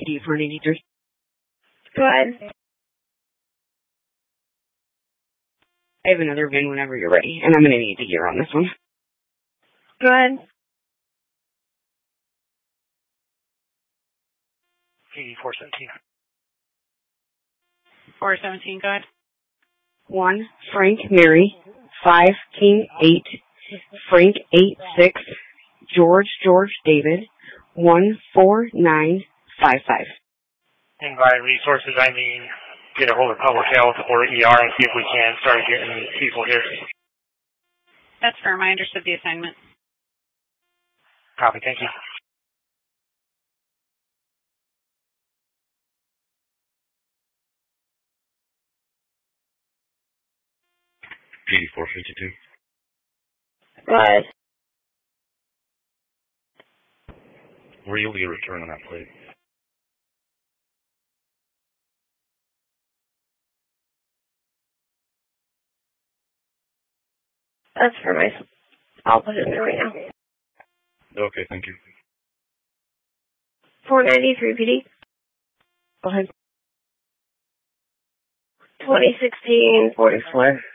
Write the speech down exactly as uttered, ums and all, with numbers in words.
P D for an eighty-three. Go ahead. I have another V I N whenever you're ready, and I'm going to need the year on this one. Go ahead. eighty-four seventeen. four seventeen, go ahead. one, Frank Mary, five, King eight, Frank eight six, George George David, one four nine five five. And by resources, I mean get a hold of public health or E R and see if we can start getting people here. That's firm. I understood the assignment. Copy. Thank you. eighty-four fifty-two. Go ahead. Were you able to get a return on that plate? That's for my... I'll put it in there right now. Okay, thank you. four ninety-three P D. Go ahead. twenty sixteen forty-four.